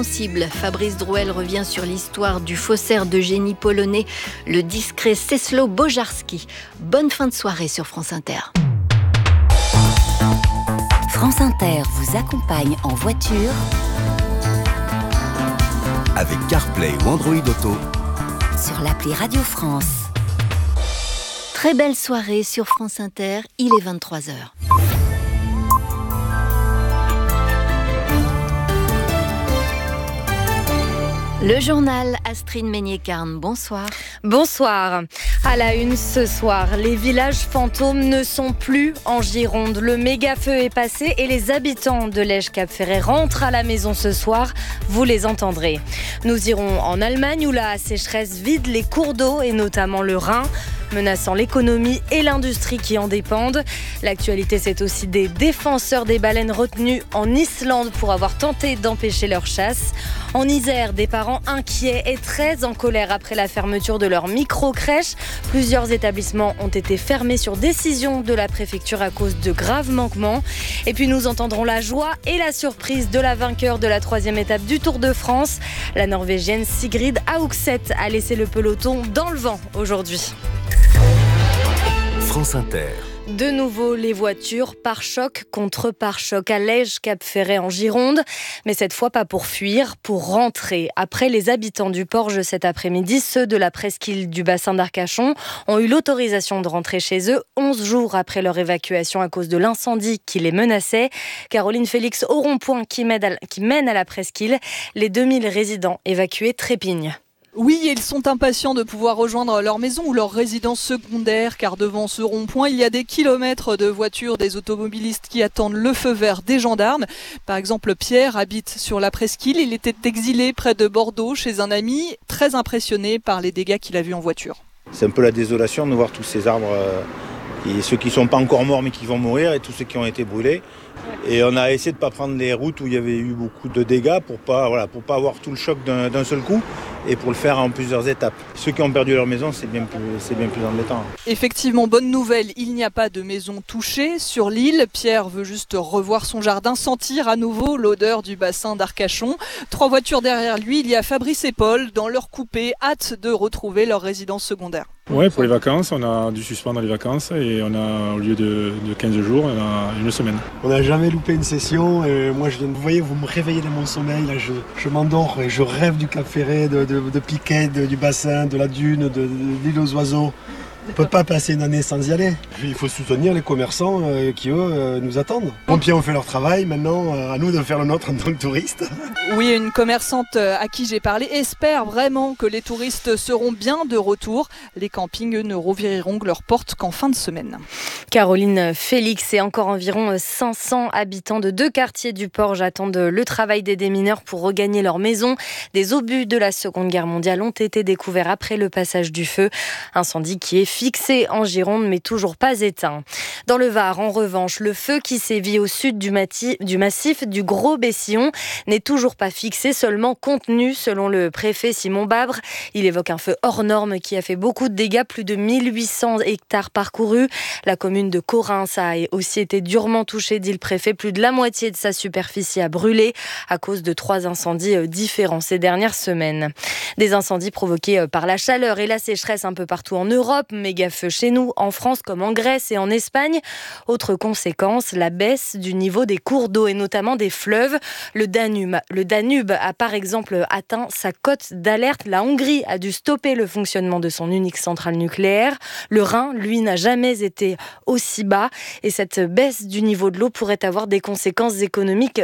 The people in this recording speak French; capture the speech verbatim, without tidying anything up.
Cible. Fabrice Drouel revient sur l'histoire du faussaire de génie polonais, le discret Czesław Bojarski. Bonne fin de soirée sur France Inter. France Inter vous accompagne en voiture avec CarPlay ou Android Auto sur l'appli Radio France. Très belle soirée sur France Inter, il est vingt-trois heures. Le journal Astrid Meignet-Carne, bonsoir. Bonsoir. À la une ce soir, les villages fantômes ne sont plus en Gironde. Le méga-feu est passé et les habitants de Lège-Cap-Ferret rentrent à la maison ce soir. Vous les entendrez. Nous irons en Allemagne où la sécheresse vide les cours d'eau et notamment le Rhin, menaçant l'économie et l'industrie qui en dépendent. L'actualité, c'est aussi des défenseurs des baleines retenus en Islande pour avoir tenté d'empêcher leur chasse. En Isère, des parents inquiets et très en colère après la fermeture de leur micro-crèche. Plusieurs établissements ont été fermés sur décision de la préfecture à cause de graves manquements. Et puis nous entendrons la joie et la surprise de la vainqueur de la troisième étape du Tour de France. La Norvégienne Sigrid Haugset a laissé le peloton dans le vent aujourd'hui. France Inter. De nouveau, les voitures pare-choc contre pare-choc à Lège-Cap-Ferret en Gironde. Mais cette fois, pas pour fuir, pour rentrer. Après les habitants du Porge cet après-midi, ceux de la presqu'île du bassin d'Arcachon ont eu l'autorisation de rentrer chez eux onze jours après leur évacuation à cause de l'incendie qui les menaçait. Caroline Félix au rond-point qui mène à la, qui mène à la presqu'île. Les deux mille résidents évacués trépignent. Oui, ils sont impatients de pouvoir rejoindre leur maison ou leur résidence secondaire, car devant ce rond-point, il y a des kilomètres de voitures des automobilistes qui attendent le feu vert des gendarmes. Par exemple, Pierre habite sur la presqu'île. Il était exilé près de Bordeaux chez un ami, très impressionné par les dégâts qu'il a vus en voiture. C'est un peu la désolation de voir tous ces arbres, euh, et ceux qui ne sont pas encore morts mais qui vont mourir, et tous ceux qui ont été brûlés. Et on a essayé de ne pas prendre les routes où il y avait eu beaucoup de dégâts pour pas, voilà, pour pas avoir tout le choc d'un, d'un seul coup et pour le faire en plusieurs étapes. Ceux qui ont perdu leur maison, c'est bien plus, c'est bien plus embêtant. Effectivement, bonne nouvelle, il n'y a pas de maison touchée sur l'île. Pierre veut juste revoir son jardin, sentir à nouveau l'odeur du bassin d'Arcachon. Trois voitures derrière lui, il y a Fabrice et Paul dans leur coupé, hâte de retrouver leur résidence secondaire. Ouais, pour les vacances, on a dû suspendre les vacances et on a, au lieu de, de quinze jours, on a une semaine. On n'a jamais loupé une session et moi je viens de vous voyez, vous me réveillez dans mon sommeil, là je, je m'endors et je rêve du Cap Ferret, de, de, de Piquet, de, du bassin, de la dune, de, de l'île aux oiseaux. On ne peut pas passer une année sans y aller. Il faut soutenir les commerçants euh, qui, eux, euh, nous attendent. Les pompiers ont fait leur travail, maintenant euh, à nous de faire le nôtre en tant que touristes. Oui, une commerçante à qui j'ai parlé espère vraiment que les touristes seront bien de retour. Les campings, eux, ne rouvriront leurs portes qu'en fin de semaine. Caroline Félix et encore environ cinq cents habitants de deux quartiers du Porge attendent le travail des démineurs pour regagner leur maison. Des obus de la Seconde Guerre mondiale ont été découverts après le passage du feu. Incendie qui est fixé en Gironde mais toujours pas éteint. Dans le Var, en revanche, le feu qui sévit au sud du, mati- du massif du Gros-Bessillon n'est toujours pas fixé, seulement contenu selon le préfet Simon Babre. Il évoque un feu hors norme qui a fait beaucoup de dégâts, plus de mille huit cents hectares parcourus. La commune de Corins a aussi été durement touchée, dit le préfet. Plus de la moitié de sa superficie a brûlé à cause de trois incendies différents ces dernières semaines. Des incendies provoqués par la chaleur et la sécheresse un peu partout en Europe. Méga feu chez nous, en France comme en Grèce et en Espagne. Autre conséquence, la baisse du niveau des cours d'eau et notamment des fleuves. Le Danube, le Danube a par exemple atteint sa cote d'alerte. La Hongrie a dû stopper le fonctionnement de son unique centrale nucléaire. Le Rhin, lui, n'a jamais été aussi bas. Et cette baisse du niveau de l'eau pourrait avoir des conséquences économiques